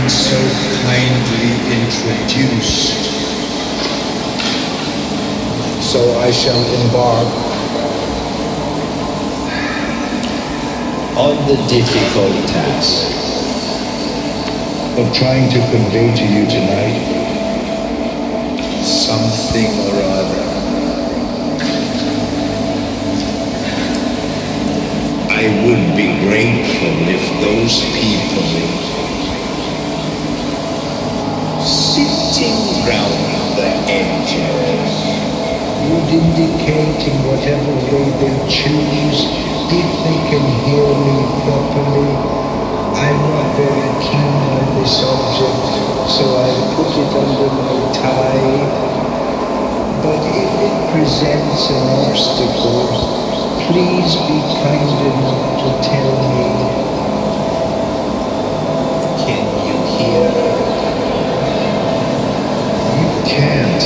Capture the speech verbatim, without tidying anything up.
so kindly introduced. So I shall embark on the difficult task of trying to convey to you tonight something or other. I would be grateful if those people sitting round the edges would indicate in whatever way they choose if they can hear me properly. I'm not very keen on this subject, so I put it under my tie. But if it presents an obstacle, please be kind enough to tell me. Can you hear? You can't